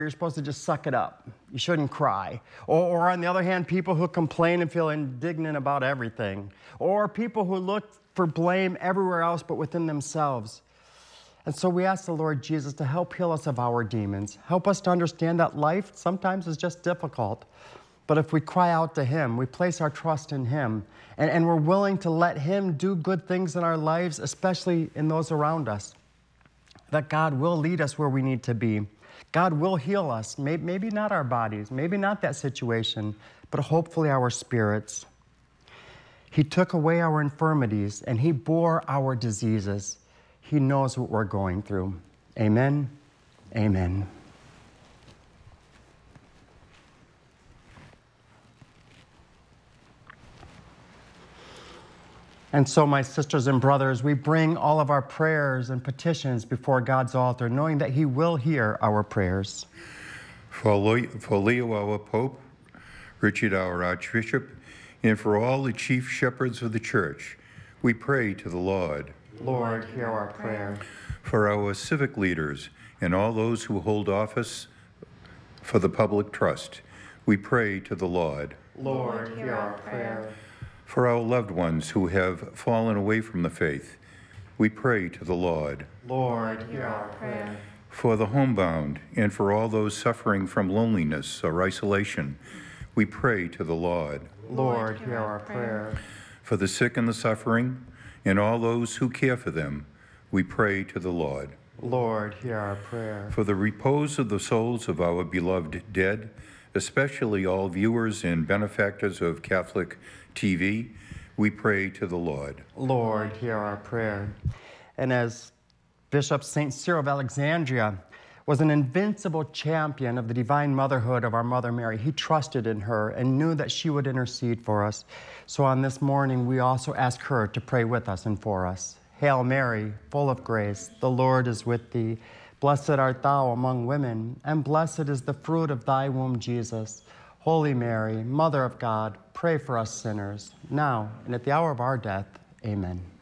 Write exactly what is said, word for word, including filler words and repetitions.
you're supposed to just suck it up. You shouldn't cry. Or, or on the other hand, people who complain and feel indignant about everything. Or people who look for blame everywhere else but within themselves. And so we ask the Lord Jesus to help heal us of our demons. Help us to understand that life sometimes is just difficult. But if we cry out to Him, we place our trust in Him, and, and we're willing to let Him do good things in our lives, especially in those around us, that God will lead us where we need to be. God will heal us, maybe, maybe not our bodies, maybe not that situation, but hopefully our spirits. He took away our infirmities, and He bore our diseases. He knows what we're going through. Amen. Amen. And so, my sisters and brothers, we bring all of our prayers and petitions before God's altar, knowing that He will hear our prayers. For Leo, for Leo, our Pope, Richard, our Archbishop, and for all the chief shepherds of the Church, we pray to the Lord. Lord, hear our prayer. For our civic leaders and all those who hold office for the public trust, we pray to the Lord. Lord, hear our prayer. For our loved ones who have fallen away from the faith, we pray to the Lord. Lord, hear our prayer. For the homebound and for all those suffering from loneliness or isolation, we pray to the Lord. Lord, hear our prayer. For the sick and the suffering and all those who care for them, we pray to the Lord. Lord, hear our prayer. For the repose of the souls of our beloved dead, especially all viewers and benefactors of Catholic T V, we pray to the Lord. Lord, hear our prayer. And as Bishop Saint Cyril of Alexandria was an invincible champion of the divine motherhood of our Mother Mary, he trusted in her and knew that she would intercede for us. So on this morning, we also ask her to pray with us and for us. Hail Mary, full of grace, the Lord is with thee. Blessed art thou among women, and blessed is the fruit of thy womb, Jesus. Holy Mary, Mother of God, pray for us sinners, now and at the hour of our death. Amen.